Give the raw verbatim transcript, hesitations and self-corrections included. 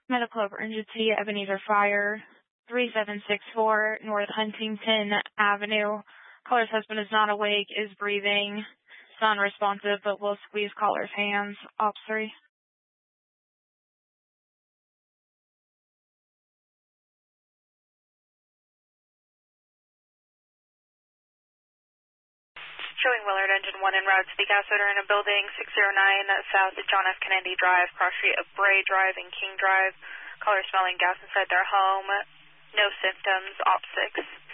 Medical emergency, Ebenezer Fire, three seven six four North Huntington Avenue. Caller's husband is not awake, is breathing, non-responsive, but will squeeze caller's hands. Op three. Showing Willard Engine one en route to the gas odor in a building, six oh nine South John F. Kennedy Drive, cross street of Bray Drive and King Drive. Caller smelling gas inside their home. No symptoms. Op six.